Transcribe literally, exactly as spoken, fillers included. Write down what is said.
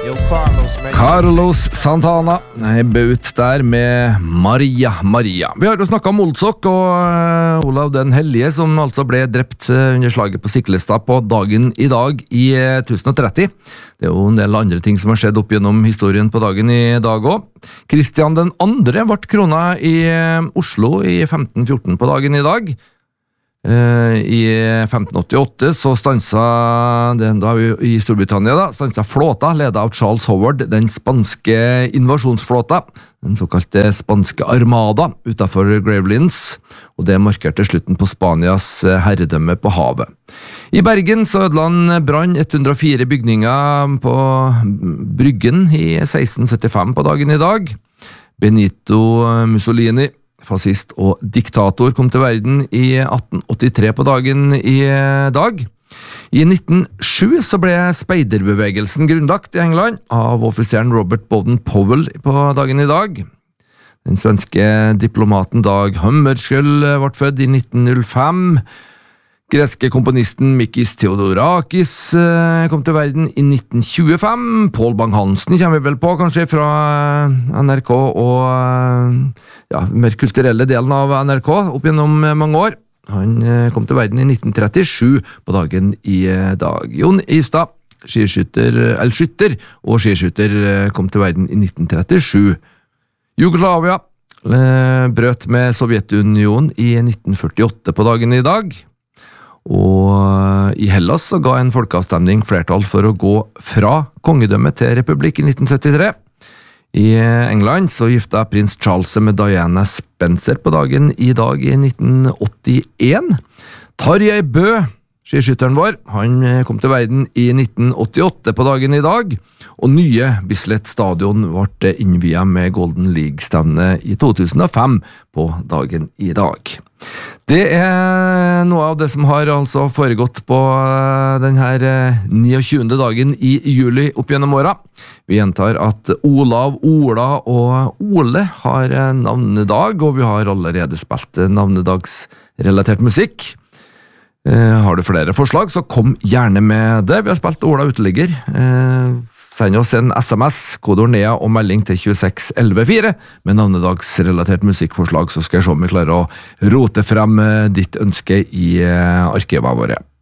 Yo, Carlos, man. Carlos Santana Baut der med Maria Maria. Vi har jo snakket om Olsok og uh, Olav den Hellige, som altså ble drept uh, under slaget på Siklestad på dagen i dag i uh, tusen og tretti. Det er jo en del andre ting som har skjedd opp gjennom historien på dagen i dag også. Kristian den andre ble krona i uh, Oslo i femten fjorten på dagen i dag. Uh, I femten åttiåtte så stansa den da i Storbritannia da, stansa flåta ledet av Charles Howard, den spanske invasjonsflåta, den såkalte spanske armada utenfor Gravelines, og det markerte slutten på Spanias herredømme på havet. I Bergen så ødela en brann ett hundre og fire bygninger på Bryggen i seksten syttifem på dagen i dag. Benito Mussolini, fascist og diktator, kom til verden i atten åttitre på dagen i dag. I nitten null sju så ble speiderbevegelsen grunnlagt i England av offiseren Robert Bowden-Powell på dagen i dag. Den svenske diplomaten Dag Hammarskjöld ble født i nitten null fem. Greske komponisten Mikis Theodorakis kom til verden i nitten tjuefem. Paul Bang-Hansen kommer vi vel på, kanskje fra N R K og ja, mer kulturelle delen av N R K opp gjennom mange år. Han kom til verden i nitten trettisju på dagen i dag. Jon Istad, skiskytter, eller skytter og skiskytter, kom til verden i nitten trettisju. Jugoslavia brøt med Sovjetunionen i nitten førtiåtte på dagen i dag. Og i Hellas så ga en folkeavstemning flertall for å gå fra kongedømme til republikk i nitten syttitre. I England så gifta prins Charles med Diana Spencer på dagen i dag i nitten åttien. Tarjei Bø, skiskytteren vår, han kom til verden i nitten åttiåtte på dagen i dag, og nye Bislett Stadion ble innviet med Golden League-stevne i to tusen og fem på dagen i dag. Det er noe av det som har altså foregått på denne niogtjuende dagen i juli opp gjennom åra. Vi gjentar at Olav, Ola og Ole har navnedag, og vi har allerede spilt navnedagsrelatert musikk. Eh, har du flere forslag, så kom gjerne med det. Vi har spilt Ola Uteligger. Eh, send oss en S M S, kodeord Nea og melding til tjueseks elleve fire med navnedagsrelatert musikkforslag, så skal jeg se om vi klarer å rote frem ditt ønske i eh, arkivene våre.